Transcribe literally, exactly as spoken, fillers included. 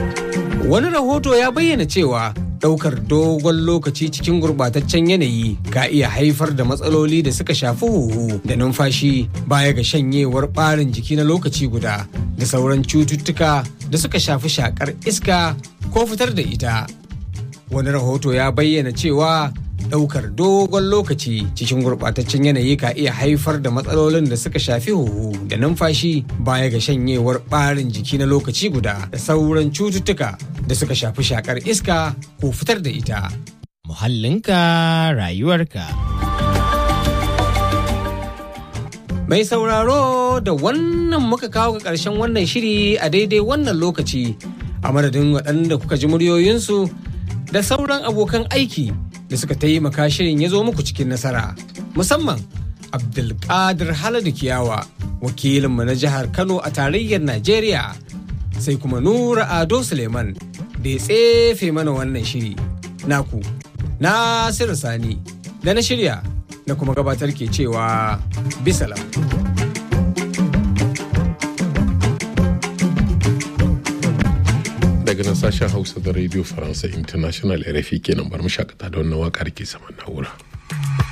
Wani rahoto ya bayyana cewa ɗaukar dogon lokaci cikin gurɓataccen yanayi ka iya haifar da matsaloli da suka shafi huhu da numfashi baya ga shanyewar ɓarin jiki na lokaci guda da sauran cututtuka da suka shafi shakar iska ko fitar da ita. Wani rahoto ya bayyana cewa ɗaukar dogon lokaci cikin gurɓataccen yanayi ka iya haifar da matsalolin da suka shafi huhu da numfashi baya ga shanyewar ɓarin jiki na lokaci guda da sauran cututtuka da suka shafi shakar iska ko fitar da ita. Muhallinka rayuwarka. Mai sauraro da wannan muka kawo ga ƙarshen wannan shiri a daidai wannan lokaci a madadin waɗanda kuka ji muryoyinsu da sauran abokan aiki da suka taimaka shirin ya zo muku cikin nasara. Musamman Abdulkadir Haladu Kiyawa, wakilinmu na jihar Kano a tarayyar Najeriya, sai kuma Nura Ado Suleiman da ya tsefe mana wannan shiri. Naku, Nasiru Sani, da na shirya na kuma gabatar ke cewa bisalam. Daga nan sashen Hausa da Radio Faransa International R F I kenan bar mu shakata da wannan waƙar ke saman na'ura.